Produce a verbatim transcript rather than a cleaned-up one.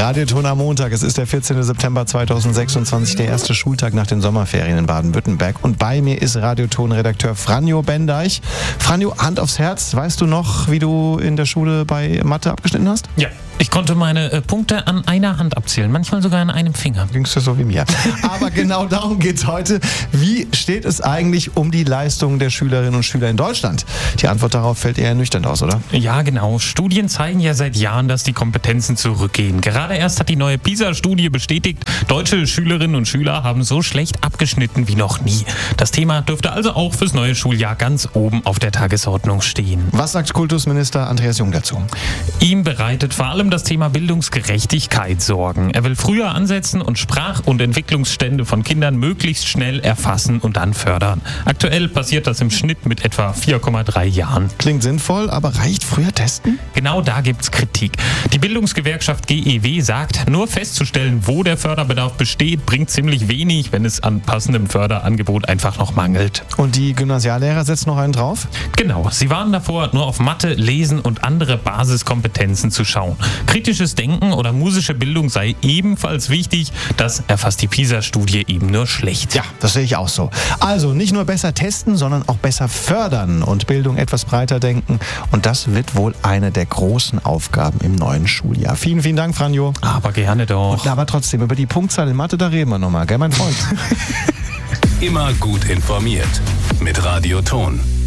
Radioton am Montag. Es ist der vierzehnten September zweitausendsechsundzwanzig, der erste Schultag nach den Sommerferien in Baden-Württemberg. Und bei mir ist Radioton-Redakteur Franjo Bendeich. Franjo, Hand aufs Herz, weißt du noch, wie du in der Schule bei Mathe abgeschnitten hast? Ja. Ich konnte meine äh, Punkte an einer Hand abzählen, manchmal sogar an einem Finger. Gingst du so wie mir. Aber genau darum geht es heute. Wie steht es eigentlich um die Leistungen der Schülerinnen und Schüler in Deutschland? Die Antwort darauf fällt eher ernüchternd aus, oder? Ja, genau. Studien zeigen ja seit Jahren, dass die Kompetenzen zurückgehen. Gerade erst hat die neue PISA-Studie bestätigt, deutsche Schülerinnen und Schüler haben so schlecht abgeschnitten wie noch nie. Das Thema dürfte also auch fürs neue Schuljahr ganz oben auf der Tagesordnung stehen. Was sagt Kultusminister Andreas Jung dazu? Ihm bereitet vor allem das Thema Bildungsgerechtigkeit Sorgen. Er will früher ansetzen und Sprach- und Entwicklungsstände von Kindern möglichst schnell erfassen und dann fördern. Aktuell passiert das im Schnitt mit etwa vier Komma drei Jahren. Klingt sinnvoll, aber reicht früher testen? Genau da gibt's Kritik. Die Bildungsgewerkschaft G E W sagt, nur festzustellen, wo der Förderbedarf besteht, bringt ziemlich wenig, wenn es an passendem Förderangebot einfach noch mangelt. Und die Gymnasiallehrer setzen noch einen drauf? Genau, sie warnen davor, nur auf Mathe, Lesen und andere Basiskompetenzen zu schauen. Kritisches Denken oder musische Bildung sei ebenfalls wichtig. Das erfasst die PISA-Studie eben nur schlecht. Ja, das sehe ich auch so. Also nicht nur besser testen, sondern auch besser fördern und Bildung etwas breiter denken. Und das wird wohl eine der großen Aufgaben im neuen Schuljahr. Vielen, vielen Dank, Franjo. Aber gerne doch. Und aber trotzdem, über die Punktzahl in Mathe, da reden wir nochmal, gell, mein Freund? Immer gut informiert mit Radioton.